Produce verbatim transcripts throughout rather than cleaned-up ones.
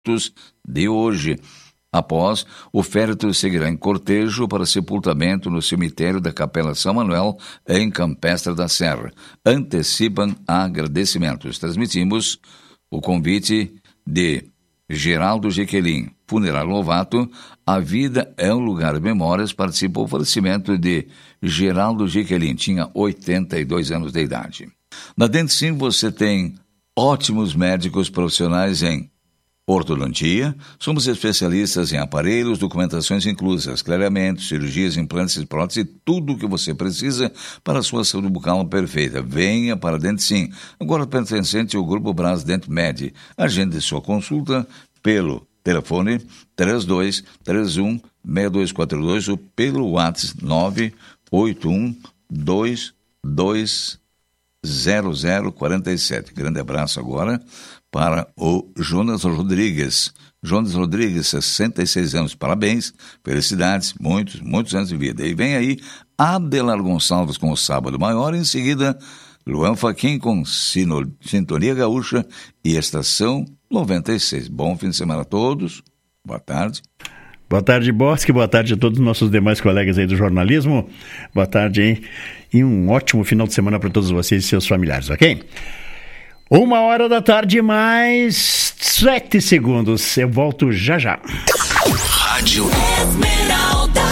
de hoje. Após, o féretro seguirá em cortejo para sepultamento no cemitério da Capela São Manuel, em Campestre da Serra. Antecipam agradecimentos. Transmitimos o convite de Geraldo Jequelin, Funerário Lovato. A vida é um lugar de memórias. Participa o oferecimento de Geraldo Jequelin. Tinha oitenta e dois anos de idade. Na Dentim você tem ótimos médicos profissionais em ortodontia. Somos especialistas em aparelhos, documentações inclusas, clareamentos, cirurgias, implantes e próteses, tudo o que você precisa para a sua saúde bucal perfeita. Venha para a Dentim, agora pertencente ao Grupo Braz Dent Med. Agende sua consulta pelo telefone três dois três um seis dois quatro dois ou pelo WhatsApp nove oito um dois dois zero zero quatro sete. Grande abraço agora para o Jonas Rodrigues. Jonas Rodrigues, sessenta e seis anos, parabéns, felicidades, muitos, muitos anos de vida. E vem aí Adelar Gonçalves com o Sábado Maior, em seguida Luan Faquin com Sino, Sintonia Gaúcha e Estação noventa e seis. Bom fim de semana a todos, boa tarde. Boa tarde, Bosque, boa tarde a todos os nossos demais colegas aí do jornalismo, boa tarde, hein? E um ótimo final de semana para todos vocês e seus familiares, ok? Uma hora da tarde, mais sete segundos. Eu volto já já. Rádio Esmeralda,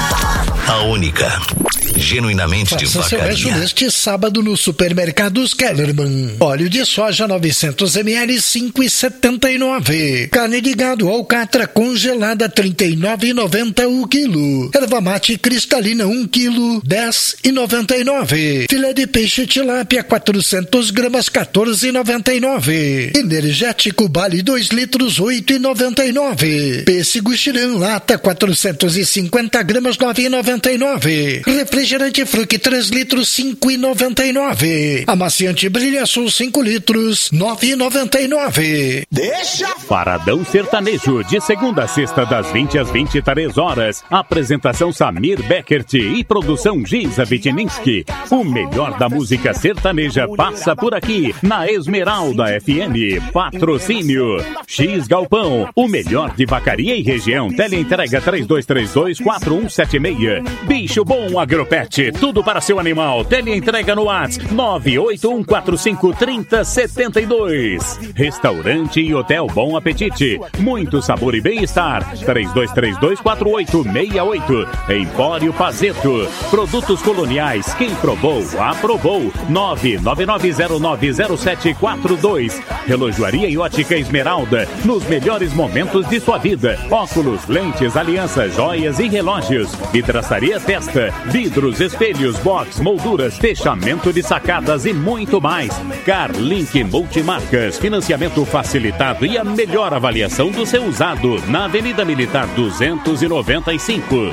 a única, genuinamente de Faça seu vacaria. resto neste sábado no Supermercados Kellerman. Óleo de soja novecentos mililitros, cinco reais e setenta e nove. Carne de gado alcatra congelada, trinta e nove reais e noventa centavos o quilo. Erva mate cristalina, um quilo, dez reais e noventa e nove. Filé de peixe tilápia, quatrocentas gramas, quatorze reais e noventa e nove. Energético Bali, dois litros, oito reais e noventa e nove. Pêssego Xirã, lata, quatrocentas e cinquenta gramas, nove reais e noventa e nove. Refrigerante Fruc, três litros, cinco reais e noventa e nove. Amaciante Brilha Sul, cinco litros, nove reais e noventa e nove. Deixa! Paradão Sertanejo, de segunda a sexta, das vinte às vinte e três horas. Apresentação Samir Beckert e produção Giza Vitininski. O melhor da música sertaneja passa por aqui, na Esmeralda F M. Patrocínio X Galpão, o melhor de Vacaria e região. Teleentrega três dois três dois, quatro um sete seis. Bicho Bom Agropet, tudo para seu animal. Teleentrega no WhatsApp nove oito um quatro cinco três zero sete dois. Restaurante e Hotel Bom Apetite, muito sabor e bem-estar. três dois três dois, quatro oito seis oito. Empório Pazeto, produtos coloniais, quem provou, aprovou. nove nove nove zero nove zero sete quatro dois. Relojoaria e Ótica Esmeralda, nos melhores momentos de sua vida. Óculos, lentes, alianças, joias e relógios. Vidraçaria Testa, vidros, espelhos, box, molduras, fechamento de sacadas e muito mais. Carlink Multimarcas, financiamento facilitado e a melhor avaliação do seu usado, na Avenida Militar duzentos e noventa e cinco.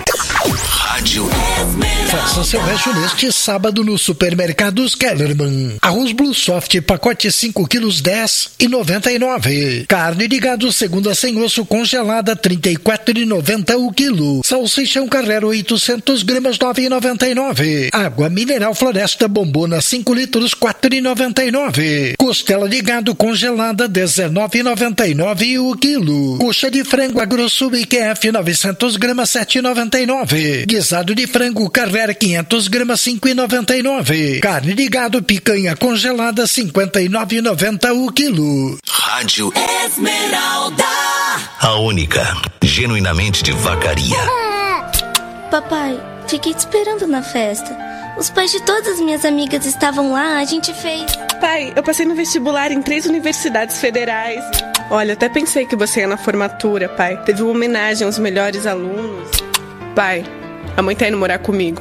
Rádio Faça seu resto neste sábado no Supermercados Kellerman. Arroz Blue Soft, pacote cinco quilos, dez reais e noventa e nove. Carne de gado segunda sem osso congelada, trinta e quatro reais e noventa centavos o quilo. Salsichão Carrero, oitocentas gramas, nove reais e noventa e nove. Água mineral Floresta Bombona, cinco litros, quatro reais e noventa e nove. Costela de gado congelada, dezenove reais e noventa e nove o quilo. Coxa de frango Agrosul I Q F, novecentas gramas, sete reais e noventa e nove. Guisado de frango Carrera, quinhentas gramas, cinco reais e noventa e nove. Carne de gado picanha congelada, cinquenta e nove reais e noventa centavos o quilo. Rádio Esmeralda, a única, genuinamente de vacaria. Papai, fiquei te esperando na festa. Os pais de todas as minhas amigas estavam lá, a gente fez... Pai, eu passei no vestibular em três universidades federais. Olha, até pensei que você ia na formatura, pai. Teve uma homenagem aos melhores alunos. Pai, a mãe tá indo morar comigo.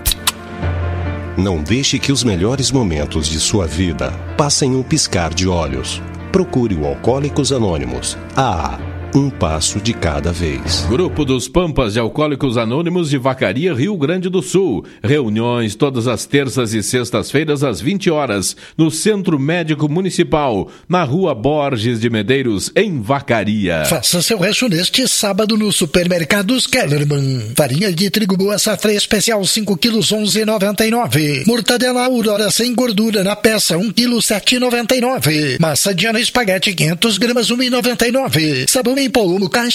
Não deixe que os melhores momentos de sua vida passem um piscar de olhos. Procure o Alcoólicos Anônimos. Ah, um passo de cada vez. Grupo dos Pampas de Alcoólicos Anônimos de Vacaria, Rio Grande do Sul. Reuniões todas as terças e sextas-feiras às vinte horas, no Centro Médico Municipal, na Rua Borges de Medeiros, em Vacaria. Faça seu resto neste sábado no Supermercados Kellerman. Farinha de trigo boa safra especial, cinco quilos, onze reais e noventa e nove. Mortadela Aurora sem gordura na peça, um quilo, sete reais e noventa e nove. Massa Diana Espaguete, quinhentas gramas, um real e noventa e nove. Sabão Em Paulo Caixa